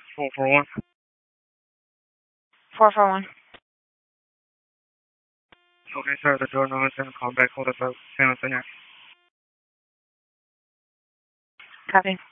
441. 441. Okay, sir, the door number 7, call back, hold us up, San Antonio. Copy.